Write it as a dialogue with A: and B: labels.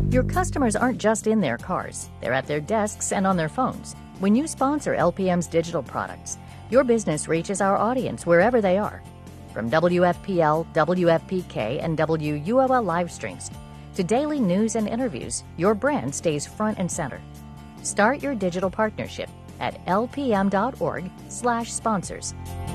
A: Your customers aren't just in their cars, they're at their desks and on their phones. When you sponsor LPM's digital products, your business reaches our audience wherever they are. From WFPL, WFPK, and WUOL live streams to daily news and interviews, your brand stays front and center. Start your digital partnership at lpm.org/sponsors.